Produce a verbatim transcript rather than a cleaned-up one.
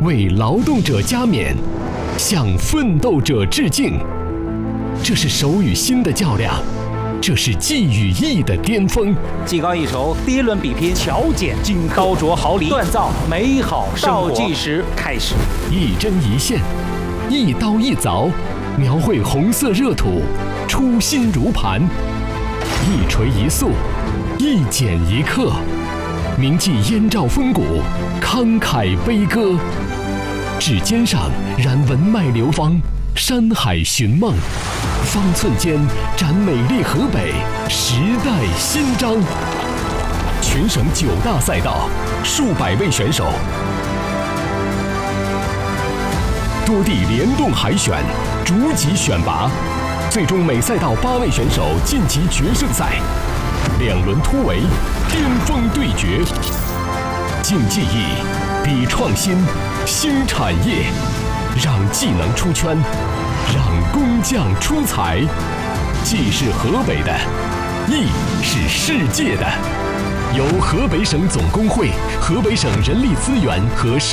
为劳动者加冕，向奋斗者致敬。这是手与心的较量，这是技与艺的巅峰。 技高一筹，第一轮比拼，巧剪金刀琢毫厘，锻造美好生活。倒计时开始， 一针一线，一刀一凿，描绘红色热土，初心如磐。一锤一塑，一剪一刻，铭记燕赵风骨，慷慨悲歌。指尖上燃文脉流芳，山海寻梦，方寸间展美丽河北，时代新章。全省九大赛道，数百位选手，多地联动海选，逐级选拔，最终每赛道八位选手晋级决胜赛，两轮突围，巅峰对决。竞技艺，比创新，兴产业，让技能出圈，让工匠出彩。技是河北的，艺是世界的。由河北省总工会、河北省人力资源和